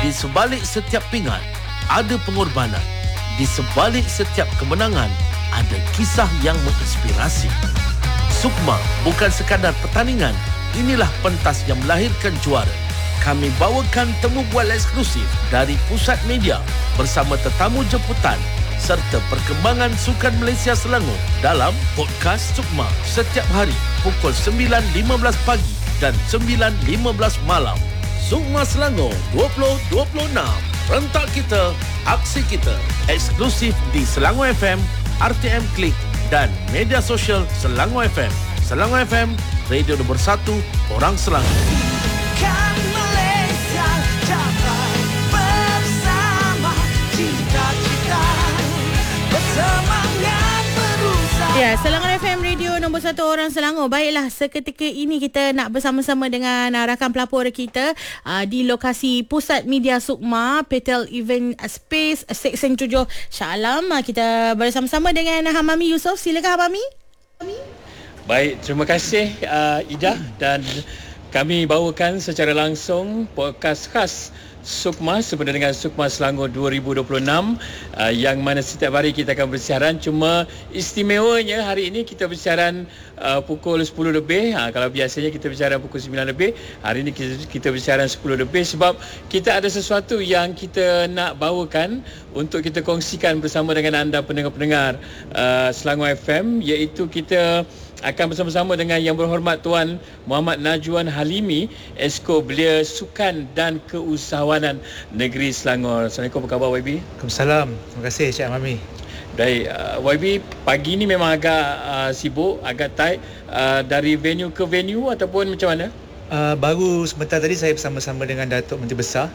Di sebalik setiap pingat, ada pengorbanan. Di sebalik setiap kemenangan, ada kisah yang menginspirasi. Sukma bukan sekadar pertandingan, inilah pentas yang melahirkan juara. Kami bawakan temu bual eksklusif dari Pusat Media bersama tetamu jemputan serta perkembangan sukan Malaysia Selangor dalam Podcast Sukma setiap hari pukul 9.15 pagi dan 9.15 malam. Sukma Selangor 2026. Rentak kita, aksi kita. Eksklusif di Selangor FM, RTM Klik dan media sosial Selangor FM. Selangor FM, radio nombor 1 orang Selangor. Kan Malaysia capai bersama, cita-cita bersemangat berusaha. Ya, Selangor FM radio nombor 1 orang Selangor. Baiklah, seketika ini kita nak bersama-sama dengan rakan pelapor kita di lokasi Pusat Media Sukma, Petel Event Space, Seksyen 7 Shah Alam. Kita bersama-sama dengan Hamami Yusof. Silakan Hamami. Baik, terima kasih Ida, dan kami bawakan secara langsung podcast khas Sukma sebenarnya dengan Sukma Selangor 2026 yang mana setiap hari kita akan bersiaran. Cuma istimewanya hari ini kita bersiaran pukul 10 lebih. Kalau biasanya kita bersiaran pukul 9 lebih, hari ini kita bersiaran 10 lebih sebab kita ada sesuatu yang kita nak bawakan untuk kita kongsikan bersama dengan anda pendengar-pendengar Selangor FM, iaitu kita akan bersama-sama dengan Yang Berhormat Tuan Muhammad Najwan Halimi, Esko Belia Sukan dan Keusahawanan Negeri Selangor. Assalamualaikum, apa khabar YB? Waalaikumsalam. Terima kasih Cik Mami. Baik, YB, pagi ni memang agak sibuk, agak tight, dari venue ke venue ataupun macam mana? Baru sebentar tadi saya bersama-sama dengan Datuk Menteri Besar.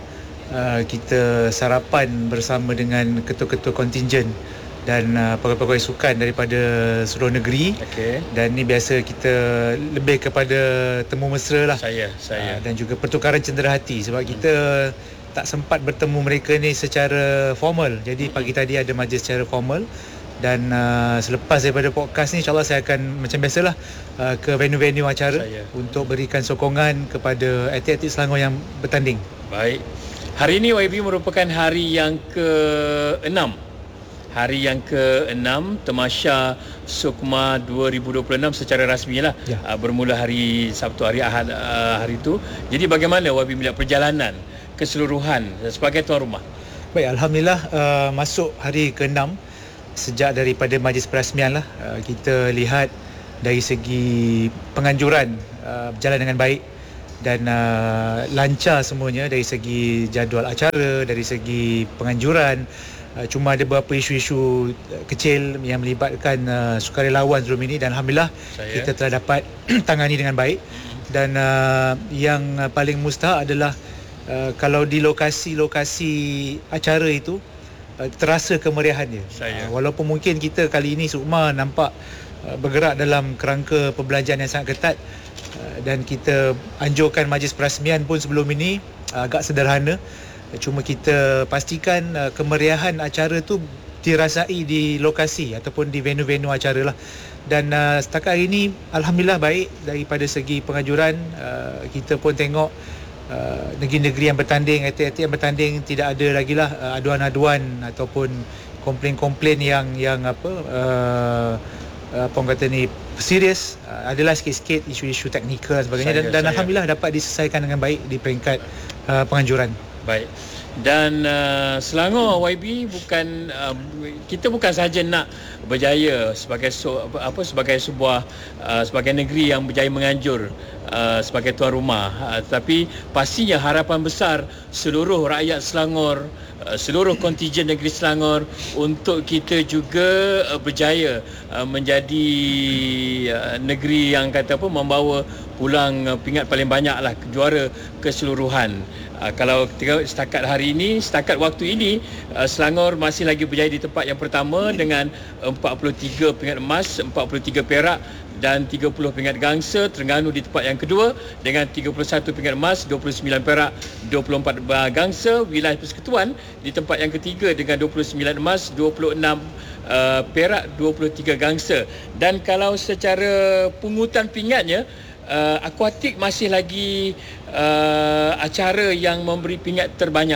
Kita sarapan bersama dengan ketua-ketua kontingen dan pegawai-pegawai sukan daripada seluruh negeri. Okey. Dan ni biasa kita lebih kepada temu mesra lah. Saya. Dan juga pertukaran cenderahati sebab kita tak sempat bertemu mereka ni secara formal. Jadi pagi tadi ada majlis secara formal. Dan selepas daripada podcast ni, insyaAllah saya akan macam biasalah ke venue-venue acara untuk berikan sokongan kepada atlet-atlet Selangor yang bertanding. Baik. Hari ini YB merupakan hari yang ke-6. Hari yang ke-6 Temasya Sukma 2026 secara rasmi lah. Bermula hari Sabtu, hari Ahad hari itu. Jadi bagaimana YB melihat perjalanan keseluruhan sebagai tuan rumah? Baik, Alhamdulillah masuk hari ke-6 sejak daripada majlis perasmian lah. Kita lihat dari segi penganjuran berjalan dengan baik dan lancar semuanya dari segi jadual acara, dari segi penganjuran. Cuma ada beberapa isu-isu kecil yang melibatkan sukarelawan sebelum ini dan Alhamdulillah kita telah dapat tangani dengan baik. Dan yang paling mustahak adalah kalau di lokasi-lokasi acara itu terasa kemeriahannya. Walaupun mungkin kita kali ini Sukma nampak bergerak dalam kerangka perbelanjaan yang sangat ketat dan kita anjurkan majlis perasmian pun sebelum ini agak sederhana. Cuma kita pastikan kemeriahan acara tu dirasai di lokasi ataupun di venue-venue acara lah. Dan setakat hari ini Alhamdulillah baik daripada segi pengajuran. Kita pun tengok negeri-negeri yang bertanding, atlet-atlet yang bertanding, tidak ada lagi lah aduan-aduan ataupun komplain-komplain yang orang kata ni serius. Adalah sikit-sikit isu-isu teknikal dan sebagainya dan Alhamdulillah dapat diselesaikan dengan baik di peringkat penganjuran. Baik. Dan Selangor YB bukan kita bukan sahaja nak berjaya sebagai sebagai negeri yang berjaya menganjur sebagai tuan rumah, tapi pastinya harapan besar seluruh rakyat Selangor, seluruh kontingen negeri Selangor untuk kita juga berjaya menjadi negeri yang membawa pulang pingat paling banyak lah, juara keseluruhan. Kalau setakat hari ini, setakat waktu ini, Selangor masih lagi berjaya di tempat yang pertama dengan 43 pingat emas, 43 perak dan 30 pingat gangsa. Terengganu di tempat yang kedua dengan 31 pingat emas, 29 perak, 24 gangsa. Wilayah Persekutuan di tempat yang ketiga dengan 29 emas, 26 perak, 23 gangsa. Dan kalau secara pungutan pingatnya, akuatik masih lagi acara yang memberi pingat terbanyak.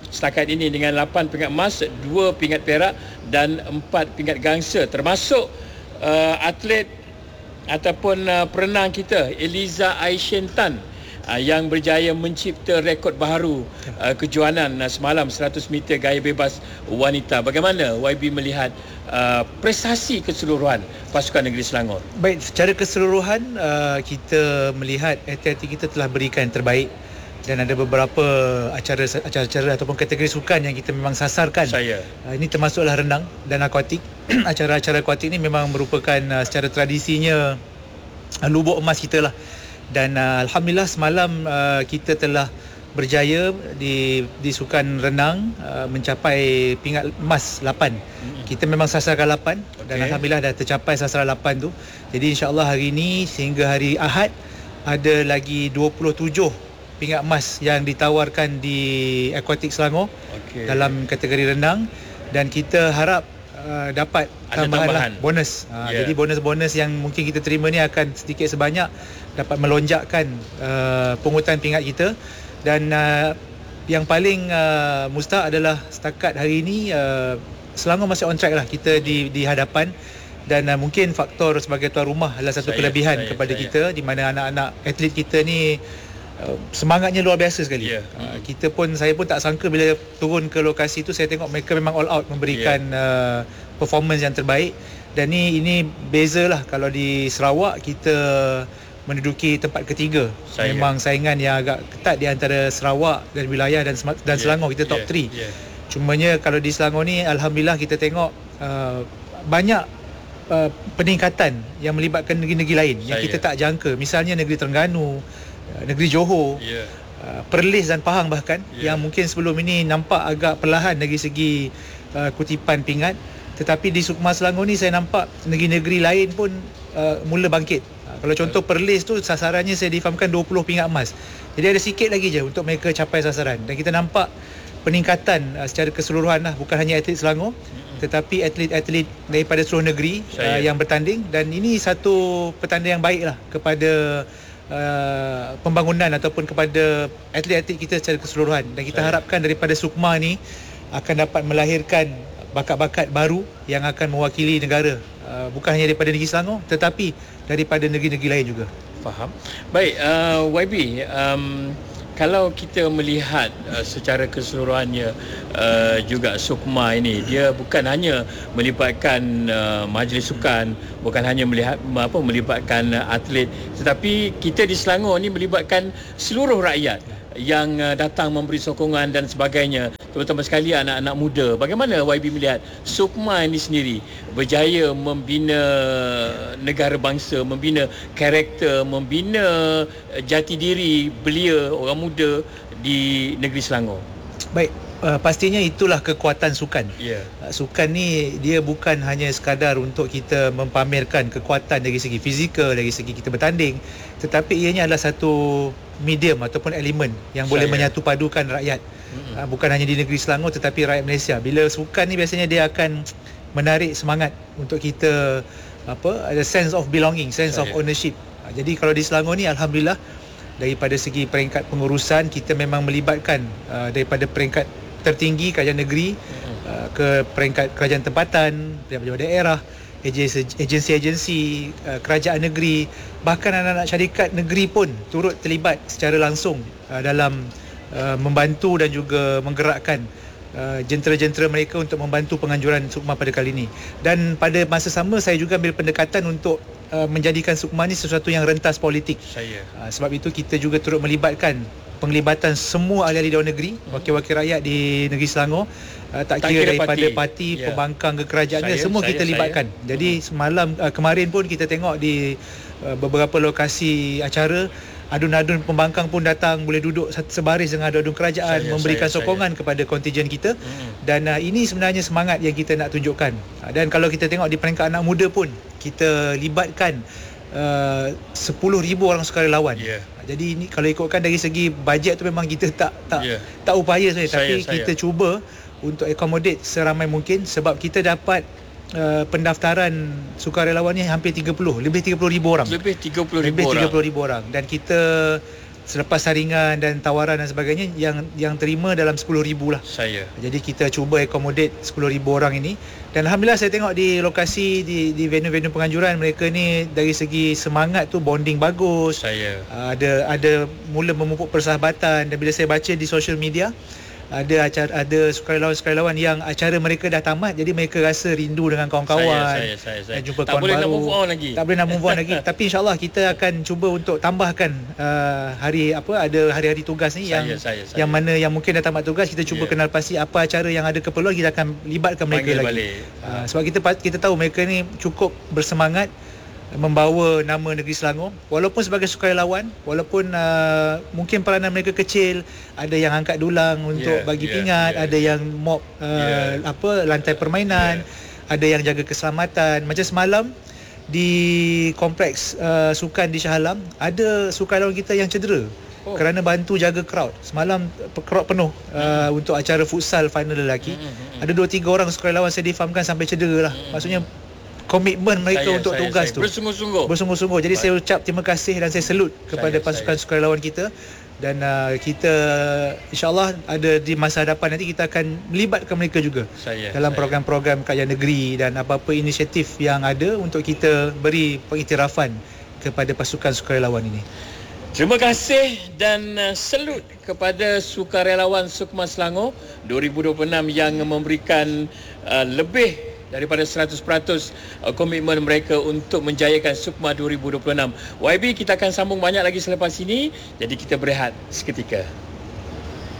setakat ini dengan 8 pingat emas, 2 pingat perak dan 4 pingat gangsa, termasuk atlet ataupun perenang kita Eliza Aisyen Tan yang berjaya mencipta rekod baharu kejuanan semalam 100 meter gaya bebas wanita. Bagaimana YB melihat prestasi keseluruhan pasukan negeri Selangor? Baik, secara keseluruhan kita melihat atlet kita telah berikan yang terbaik, dan ada beberapa acara-acara ataupun kategori sukan yang kita memang sasarkan. Ini termasuklah renang dan akuatik. Acara-acara akuatik ini memang merupakan secara tradisinya lubuk emas kita lah. Dan alhamdulillah semalam kita telah berjaya di sukan renang mencapai pingat emas 8. Kita memang sasarkan 8 dan alhamdulillah dah tercapai sasaran 8 tu. Jadi insya-Allah hari ini sehingga hari Ahad ada lagi 27 pingat emas yang ditawarkan di Aquatic Selangor dalam kategori renang, dan kita harap dapat tambahan bonus. Jadi bonus-bonus yang mungkin kita terima ni akan sedikit sebanyak dapat melonjakkan pungutan pingat kita. Dan yang paling mustahak adalah setakat hari ini Selangor masih on track lah, kita di hadapan. Dan mungkin faktor sebagai tuan rumah adalah satu kelebihan kepada kita, di mana anak-anak atlet kita ni semangatnya luar biasa sekali. Saya pun tak sangka bila turun ke lokasi tu, saya tengok mereka memang all out memberikan performance yang terbaik. Dan ini bezalah kalau di Sarawak kita menduduki tempat ketiga. Memang saingan yang agak ketat di antara Sarawak dan wilayah dan Selangor, kita top 3. Cumanya kalau di Selangor ni alhamdulillah kita tengok banyak peningkatan yang melibatkan negeri-negeri lain yang kita tak jangka. Misalnya negeri Terengganu, negeri Johor, Perlis dan Pahang bahkan, yang mungkin sebelum ini nampak agak perlahan dari segi kutipan pingat. Tetapi di Sukma Selangor ni saya nampak negeri-negeri lain pun mula bangkit. Kalau contoh Perlis tu sasarannya saya difahamkan 20 pingat emas. Jadi ada sikit lagi je untuk mereka capai sasaran. Dan kita nampak peningkatan secara keseluruhan lah, bukan hanya atlet Selangor tetapi atlet-atlet daripada seluruh negeri yang bertanding. Dan ini satu petanda yang baik lah kepada pembangunan ataupun kepada atlet-atlet kita secara keseluruhan. Dan kita harapkan daripada Sukma ni akan dapat melahirkan bakat-bakat baru yang akan mewakili negara, bukan hanya daripada negeri Selangor tetapi daripada negeri-negeri lain juga. Faham. Baik, YB, kalau kita melihat secara keseluruhannya juga Sukma ini, dia bukan hanya melibatkan majlis sukan, bukan hanya melibatkan atlet, tetapi kita di Selangor ni melibatkan seluruh rakyat yang datang memberi sokongan dan sebagainya, terutama sekali anak-anak muda. Bagaimana YB melihat Sukma ini sendiri berjaya membina negara bangsa, membina karakter, membina jati diri belia orang muda di negeri Selangor? Baik, pastinya itulah kekuatan sukan. Sukan ni dia bukan hanya sekadar untuk kita mempamerkan kekuatan dari segi fizikal, dari segi kita bertanding, tetapi ianya adalah satu medium ataupun elemen yang boleh menyatu padukan rakyat. Bukan hanya di negeri Selangor tetapi rakyat Malaysia. Bila sukan ni biasanya dia akan menarik semangat untuk kita ada sense of belonging, sense of ownership. Jadi kalau di Selangor ni alhamdulillah daripada segi peringkat pengurusan kita memang melibatkan daripada peringkat tertinggi kerajaan negeri ke peringkat kerajaan tempatan, pejabat daerah, agensi-agensi kerajaan negeri, bahkan anak-anak syarikat negeri pun turut terlibat secara langsung dalam membantu dan juga menggerakkan jentera-jentera mereka untuk membantu penganjuran Sukma pada kali ini. Dan pada masa sama saya juga ambil pendekatan untuk menjadikan Sukma ni sesuatu yang rentas politik. Sebab itu kita juga turut melibatkan penglibatan semua ahli-ahli Dewan Negeri, wakil-wakil rakyat di negeri Selangor, tak kira daripada parti, pembangkang ke kerajaan, semua kita libatkan. Jadi semalam kemarin pun kita tengok di beberapa lokasi acara, adun-adun pembangkang pun datang, boleh duduk sebaris dengan adun-adun kerajaan, memberikan sokongan kepada kontijen kita. Dan ini sebenarnya semangat yang kita nak tunjukkan. Dan kalau kita tengok di peringkat anak muda pun kita libatkan 10,000 orang sukarelawan. Jadi ini kalau ikutkan dari segi bajet tu memang kita tak upaya sebenarnya, tapi kita cuba untuk accommodate seramai mungkin, sebab kita dapat pendaftaran sukarelawan ni hampir 30, lebih 30,000 orang. Lebih 30,000 orang. Dan kita selepas saringan dan tawaran dan sebagainya, yang terima dalam 10,000 lah. Jadi kita cuba accommodate 10,000 orang ini. Dan Alhamdulillah saya tengok di lokasi, di venue-venue penganjuran, mereka ni dari segi semangat tu bonding bagus. Ada mula memupuk persahabatan. Dan bila saya baca di social media, ada sukarelawan-sukarelawan yang acara mereka dah tamat, jadi mereka rasa rindu dengan kawan-kawan. Saya. Jumpa Tak kawan boleh baru. nak move on lagi. Tak boleh nak move on lagi. Tapi insyaAllah kita akan cuba untuk tambahkan ada hari-hari tugas ni yang mana yang mungkin dah tamat tugas, kita cuba kenal pasti apa acara yang ada keperluan, kita akan libatkan mereka lagi. Sebab kita tahu mereka ni cukup bersemangat membawa nama negeri Selangor, walaupun sebagai sukarelawan, walaupun mungkin peranan mereka kecil, ada yang angkat dulang untuk bagi pingat, ada yang mop lantai permainan, ada yang jaga keselamatan. Macam semalam di kompleks sukan di Shah Alam, ada sukarelawan kita yang cedera kerana bantu jaga crowd. Semalam crowd penuh untuk acara futsal final lelaki. Ada 2-3 orang sukarelawan saya difahamkan sampai cedera lah. Maksudnya komitmen mereka untuk tugas tu bersungguh-sungguh. Jadi saya ucap terima kasih dan saya salute kepada pasukan sukarelawan kita. Dan kita insyaAllah ada di masa hadapan nanti kita akan melibatkan mereka juga dalam program-program kajian negeri dan apa-apa inisiatif yang ada untuk kita beri pengiktirafan kepada pasukan sukarelawan ini. Terima kasih dan salute kepada sukarelawan Sukma Selangor 2026 yang memberikan lebih daripada 100% komitmen mereka untuk menjayakan Sukma 2026. YB, kita akan sambung banyak lagi selepas ini, jadi kita berehat seketika.